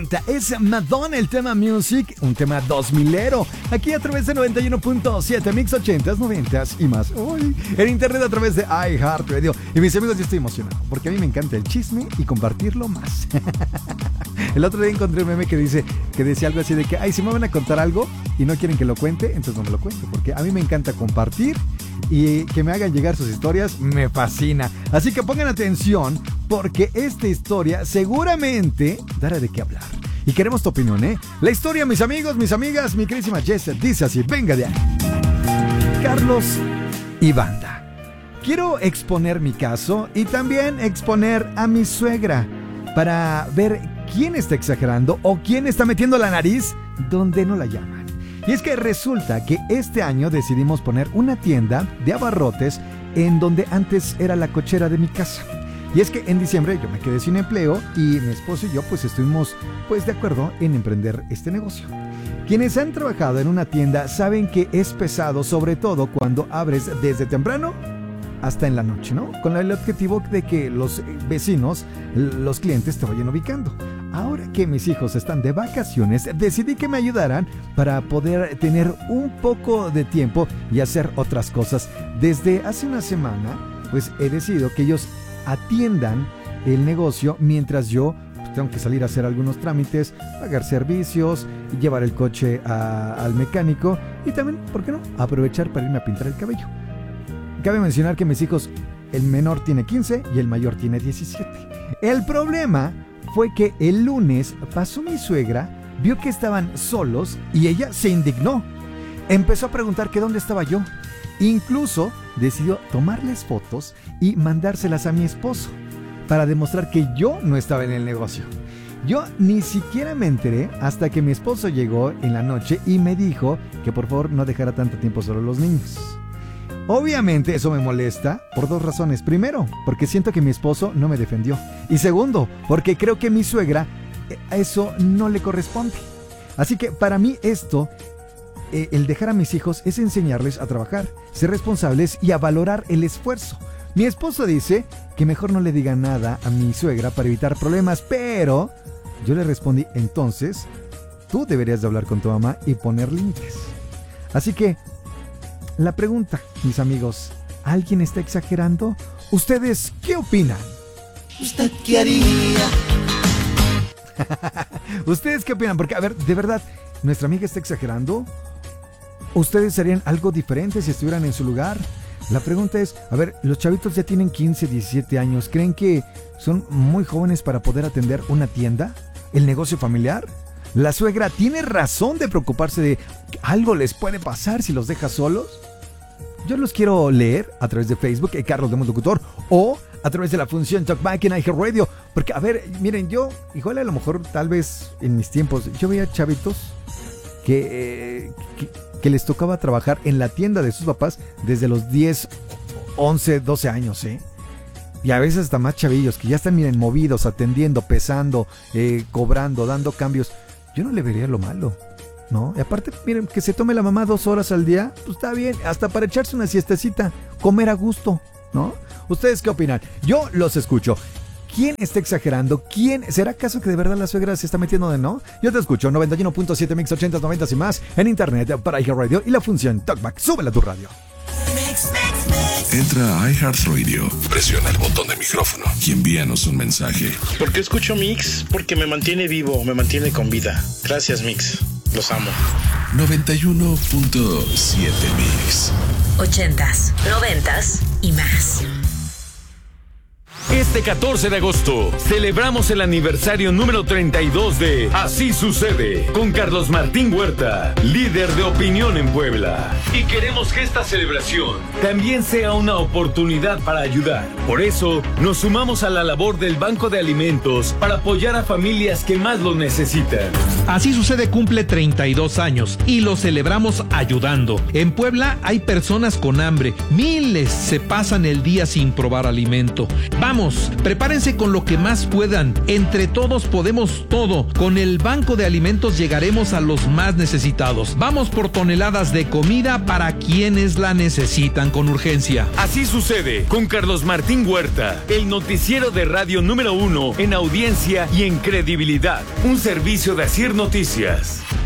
Es Madonna el tema Music, un tema 2000ero, aquí a través de 91.7 Mix 80s, 90s y más. Uy, en internet a través de iHeartRadio. Y mis amigos, yo estoy emocionado porque a mí me encanta el chisme y compartirlo más. El otro día encontré un meme que decía algo así de que, ay, si me van a contar algo y no quieren que lo cuente, entonces no me lo cuento, porque a mí me encanta compartir y que me hagan llegar sus historias, me fascina. Así que pongan atención porque esta historia seguramente dará de qué hablar. Y queremos tu opinión, ¿eh? La historia, mis amigos, mis amigas, mi queridísima Jess, dice así, venga de ahí. Carlos y banda. Quiero exponer mi caso y también exponer a mi suegra para ver quién está exagerando o quién está metiendo la nariz donde no la llaman. Y es que resulta que este año decidimos poner una tienda de abarrotes en donde antes era la cochera de mi casa. Y es que en diciembre yo me quedé sin empleo y mi esposo y yo pues estuvimos de acuerdo en emprender este negocio. Quienes han trabajado en una tienda saben que es pesado, sobre todo cuando abres desde temprano hasta en la noche, ¿no? Con el objetivo de que los vecinos, los clientes te vayan ubicando. Ahora que mis hijos están de vacaciones, decidí que me ayudaran para poder tener un poco de tiempo y hacer otras cosas. Desde hace una semana, pues he decidido que ellos atiendan el negocio mientras yo tengo que salir a hacer algunos trámites, pagar servicios, llevar el coche al mecánico y también, ¿por qué no?, aprovechar para irme a pintar el cabello. Cabe mencionar que mis hijos, el menor tiene 15 y el mayor tiene 17. El problema fue que el lunes pasó mi suegra, vio que estaban solos y ella se indignó. Empezó a preguntar que dónde estaba yo. Incluso decidió tomarles fotos y mandárselas a mi esposo para demostrar que yo no estaba en el negocio. Yo ni siquiera me enteré hasta que mi esposo llegó en la noche y me dijo que por favor no dejara tanto tiempo solo los niños. Obviamente eso me molesta por dos razones. Primero, porque siento que mi esposo no me defendió. Y segundo, porque creo que mi suegra a eso no le corresponde. Así que para mí esto, el dejar a mis hijos es enseñarles a trabajar, ser responsables y a valorar el esfuerzo. Mi esposo dice que mejor no le diga nada a mi suegra para evitar problemas, pero yo le respondí, entonces tú deberías de hablar con tu mamá y poner límites. Así que la pregunta, mis amigos, ¿alguien está exagerando? ¿Ustedes qué opinan? ¿Usted qué haría? ¿Ustedes qué opinan? Porque, a ver, de verdad, ¿nuestra amiga está exagerando? ¿Ustedes harían algo diferente si estuvieran en su lugar? La pregunta es, a ver, los chavitos ya tienen 15, 17 años. ¿Creen que son muy jóvenes para poder atender una tienda? ¿El negocio familiar? ¿La suegra tiene razón de preocuparse de que algo les puede pasar si los deja solos? Yo los quiero leer a través de Facebook, Carlos de Mondocutor, o a través de la función Talkback en iHeartRadio. Porque, a ver, miren, yo, igual a lo mejor, tal vez en mis tiempos, yo veía chavitos que les tocaba trabajar en la tienda de sus papás desde los 10, 11, 12 años, ¿eh? Y a veces hasta más chavillos que ya están, miren, movidos, atendiendo, pesando, cobrando, dando cambios. Yo no le vería lo malo, ¿no? Y aparte, miren, que se tome la mamá 2 horas al día, pues está bien, hasta para echarse una siestecita, comer a gusto, ¿no? ¿Ustedes qué opinan? Yo los escucho. ¿Quién está exagerando? ¿Quién? ¿Será acaso que de verdad la suegra se está metiendo de no? Yo te escucho, 91.7 Mix 80s, 90s y más en internet para iHeartRadio y la función Talkback. Súbela a tu radio. Entra a iHeartRadio, presiona el botón de micrófono y envíanos un mensaje. ¿Por qué escucho Mix? Porque me mantiene vivo, me mantiene con vida. Gracias, Mix. Los amo. 91.7 Mix 80s, 90s y más. Este 14 de agosto celebramos el aniversario número 32 de Así Sucede con Carlos Martín Huerta, líder de opinión en Puebla. Y queremos que esta celebración también sea una oportunidad para ayudar. Por eso nos sumamos a la labor del Banco de Alimentos para apoyar a familias que más lo necesitan. Así Sucede cumple 32 años y lo celebramos ayudando. En Puebla hay personas con hambre, miles se pasan el día sin probar alimento. Vamos ayudamos. Prepárense con lo que más puedan. Entre todos podemos todo. Con el Banco de Alimentos llegaremos a los más necesitados. Vamos por toneladas de comida para quienes la necesitan con urgencia. Así sucede con Carlos Martín Huerta, el noticiero de radio número 1 en audiencia y en credibilidad. Un servicio de Asir Noticias.